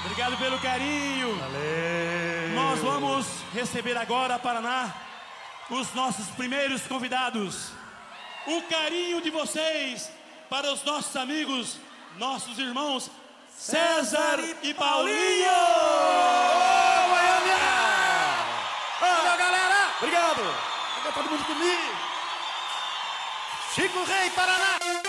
Obrigado pelo carinho. Valeu. Nós vamos receber agora, Paraná, os nossos primeiros convidados. O carinho de vocês para os nossos amigos, nossos irmãos César e Paulinho! Ô, Goiânia! Valeu, galera! Obrigado! Fica todo mundo comigo! Chico Rei, Paraná!